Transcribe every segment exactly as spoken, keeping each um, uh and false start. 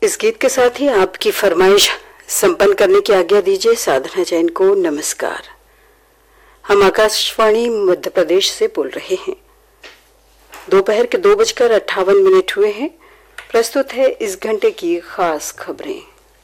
इस गीत के साथ ही आपकी फरमाइश संपन्न करने की आज्ञा दीजिए। साधना जैन को नमस्कार। हम आकाशवाणी मध्य प्रदेश से बोल रहे हैं। दोपहर के दो बजकर अट्ठावन मिनट हुए हैं। प्रस्तुत है इस घंटे की खास खबरें।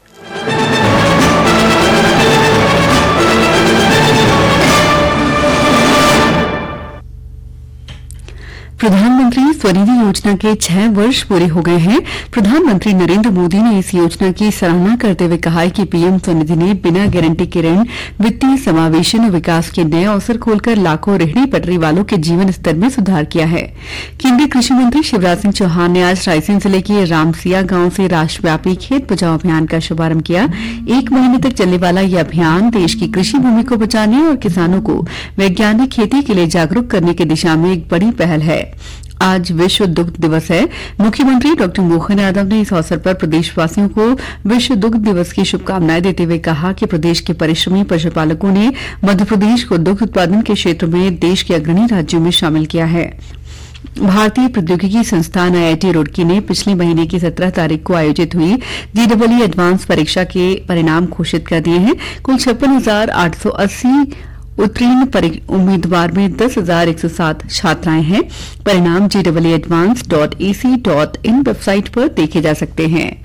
प्रधानमंत्री स्वनिधि योजना के छह वर्ष पूरे हो गए हैं। प्रधानमंत्री नरेंद्र मोदी ने इस योजना की सराहना करते हुए कहा है कि पीएम स्वनिधि ने बिना गारंटी के ऋण, वित्तीय समावेशन और विकास के नए अवसर खोलकर लाखों रेहड़ी पटरी वालों के जीवन स्तर में सुधार किया है। केंद्रीय कृषि मंत्री शिवराज सिंह चौहान ने आज रायसेन जिले के रामसिया गांव से राष्ट्रव्यापी खेत बचाओ अभियान का शुभारंभ किया। एक महीने तक चलने वाला यह अभियान देश की कृषि भूमि को बचाने और किसानों को वैज्ञानिक खेती के लिए जागरूक करने की दिशा में एक बड़ी पहल है। आज विश्व दुग्ध दिवस है। मुख्यमंत्री डॉ मोहन यादव ने इस अवसर पर प्रदेशवासियों को विश्व दुग्ध दिवस की शुभकामनाएं देते हुए कहा कि प्रदेश के परिश्रमी पशुपालकों ने मध्यप्रदेश को दुग्ध उत्पादन के क्षेत्र में देश के अग्रणी राज्यों में शामिल किया है। भारतीय प्रौद्योगिकी संस्थान आईआईटी रुड़की ने पिछले महीने की सत्रह तारीख को आयोजित हुई जेईई एडवांस परीक्षा के परिणाम घोषित कर दिए हैं। कुल छप्पन हजार आठ सौ अस्सी उत्तीर्ण उम्मीदवार में दस हजार एक सौ सात छात्राएं हैं। परिणाम JEE advance dot AC dot in website पर देखे जा सकते हैं।